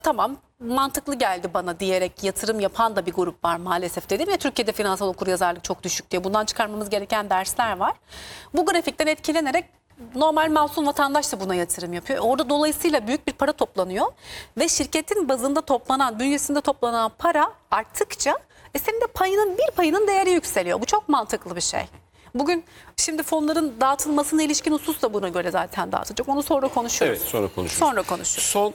Tamam, mantıklı geldi bana diyerek yatırım yapan da bir grup var maalesef dedim ya, Türkiye'de finansal okuryazarlık çok düşük diye. Bundan çıkarmamız gereken dersler var. Bu grafikten etkilenerek normal masum vatandaş da buna yatırım yapıyor. Orada dolayısıyla büyük bir para toplanıyor ve şirketin bazında toplanan, bünyesinde toplanan para arttıkça senin de bir payının değeri yükseliyor. Bu çok mantıklı bir şey. Bugün şimdi fonların dağıtılmasına ilişkin husus da buna göre zaten dağıtılacak. Onu sonra konuşuruz. Evet, sonra konuşuruz. Sonra konuşuruz. Son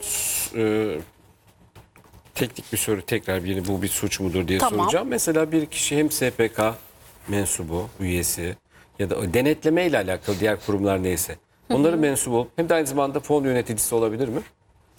teknik bir soru, tekrar bu bir suç mudur diye Tamam. soracağım. Mesela bir kişi hem SPK mensubu, üyesi ya da denetleme ile alakalı diğer kurumlar neyse, onların mensubu olup hem de aynı zamanda fon yöneticisi olabilir mi?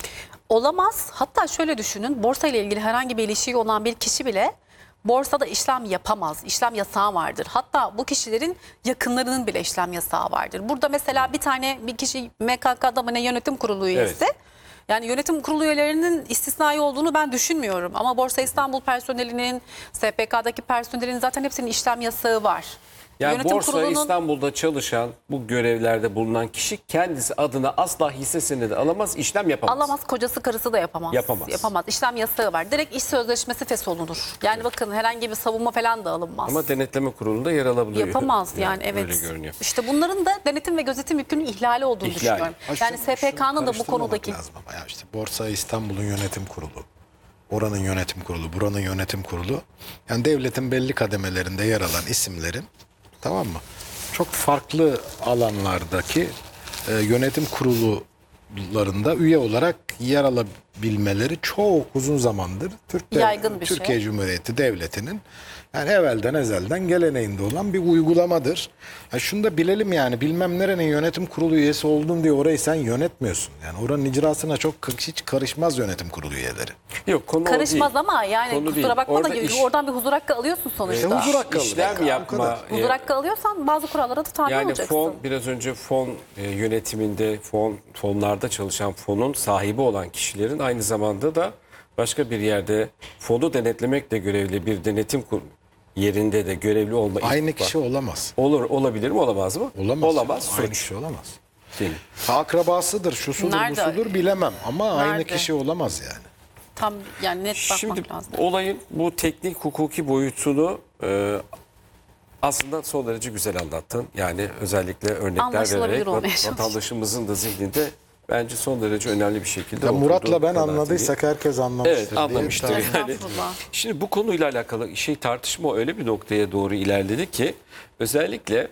Olamaz. Hatta şöyle düşünün, borsa ile ilgili herhangi bir ilişiği olan bir kişi bile borsada işlem yapamaz. İşlem yasağı vardır. Hatta bu kişilerin yakınlarının bile işlem yasağı vardır. Burada mesela bir kişi MKK'da mı ne yönetim kurulu üyesi. Evet. Yani yönetim kurulu üyelerinin istisnai olduğunu ben düşünmüyorum. Ama Borsa İstanbul personelinin, SPK'daki personelin zaten hepsinin işlem yasağı var. Yani Yönetim Borsa kurulunun... İstanbul'da çalışan, bu görevlerde bulunan kişi kendisi adına asla hisse senedi alamaz, işlem yapamaz. Alamaz, kocası karısı da yapamaz. Yapamaz. İşlem yasağı var. Direkt iş sözleşmesi fesholunur. Yani bakın, herhangi bir savunma falan da alınmaz. Ama denetleme kurulunda yer alabiliyor. Yapamaz yani evet. Öyle görünüyor. İşte bunların da denetim ve gözetim yükünün ihlali olduğunu düşünüyorum. Yani SPK'nın da bu konudaki... lazım ama ya işte Borsa İstanbul'un yönetim kurulu, oranın yönetim kurulu, buranın yönetim kurulu. Yani devletin belli kademelerinde yer alan isimlerin, tamam mı, çok farklı alanlardaki yönetim kurullarında üye olarak yer alabilmeleri çok uzun zamandır Yaygın bir şey. Türkiye Cumhuriyeti Devleti'nin yani evvelden ezelden geleneğinde olan bir uygulamadır. Ya şunu da bilelim, yani bilmem nerenin yönetim kurulu üyesi oldun diye orayı sen yönetmiyorsun. Yani oranın icraatına hiç karışmaz yönetim kurulu üyeleri. Yok, konu Karışmaz değil. ama yani Konu kusura değil. bakma Orada da oradan bir huzur hakkı alıyorsun sonuçta. huzur hakkı alır. İşlem yapma. Huzur hakkı alıyorsan bazı kurallara da tabi Yani olacaksın. fon, biraz önce fon yönetiminde, fonlarda çalışan fonun sahibi olan kişilerin aynı zamanda da başka bir yerde fonu denetlemekle görevli bir denetim yerinde de görevli olma Aynı kişi olamaz. Olabilir mi, olamaz mı? Olamaz. Aynı Suç. kişi olamaz. Değil. Akrabasıdır, şusudur, Nerede? busudur bilemem ama aynı Nerede? kişi olamaz yani. Tam yani net bakmak Şimdi lazım. olayın bu teknik hukuki boyutunu aslında son derece güzel anlattın. Yani özellikle örnekler Anlaşılabilir vererek olmaya çalıştın. vatandaşımızın da zihninde bence son derece önemli bir şekilde Ya Murat'la ben kanaatindeyim. anladıysak herkes anlamıştır. Evet, diye anlamıştır. tahmin- Yani. Estağfurullah. Şimdi bu konuyla alakalı tartışma öyle bir noktaya doğru ilerledi ki özellikle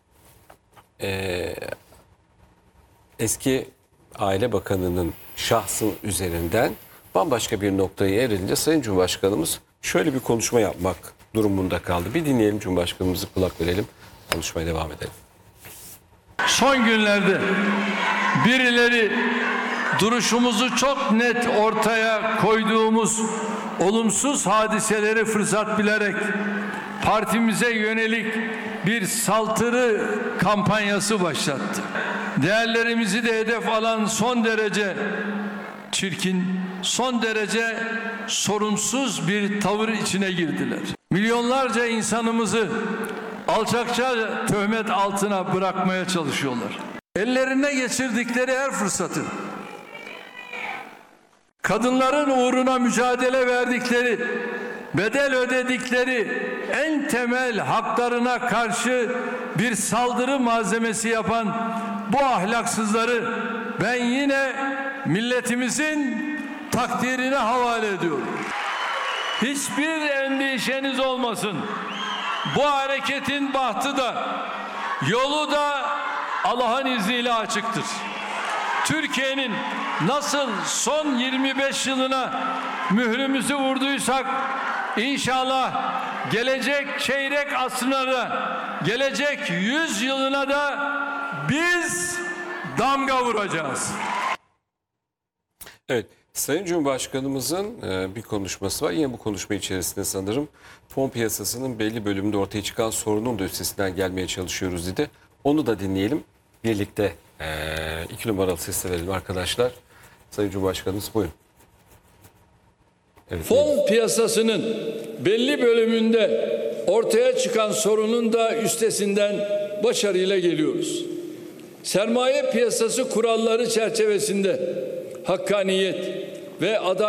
eski Aile Bakanı'nın şahsın üzerinden bambaşka bir noktaya evrilince Sayın Cumhurbaşkanımız şöyle bir konuşma yapmak durumunda kaldı. Bir dinleyelim, Cumhurbaşkanımızı kulak verelim, konuşmaya devam edelim. Son günlerde birileri duruşumuzu çok net ortaya koyduğumuz olumsuz hadiseleri fırsat bilerek partimize yönelik bir saldırı kampanyası başlattı. Değerlerimizi de hedef alan son derece çirkin, son derece sorumsuz bir tavır içine girdiler. Milyonlarca insanımızı alçakça töhmet altına bırakmaya çalışıyorlar. Ellerine geçirdikleri her fırsatı, kadınların uğruna mücadele verdikleri, bedel ödedikleri en temel haklarına karşı bir saldırı malzemesi yapan bu ahlaksızları ben yine milletimizin takdirine havale ediyorum. Hiçbir endişeniz olmasın. Bu hareketin bahtı da, yolu da Allah'ın izniyle açıktır. Türkiye'nin nasıl son 25 yılına mührümüzü vurduysak, inşallah gelecek çeyrek asrına da, gelecek 100 yılına da biz damga vuracağız. Evet, Sayın Cumhurbaşkanımızın bir konuşması var. Yine bu konuşma içerisinde sanırım fon piyasasının belli bölümünde ortaya çıkan sorunun da üstesinden gelmeye çalışıyoruz dedi. Onu da dinleyelim. Birlikte 2 numaralı sesle verelim arkadaşlar. Sayın Cumhurbaşkanımız buyurun. Evet, Fon piyasasının belli bölümünde ortaya çıkan sorunun da üstesinden başarıyla geliyoruz. Sermaye piyasası kuralları çerçevesinde hakkaniyet ve adalet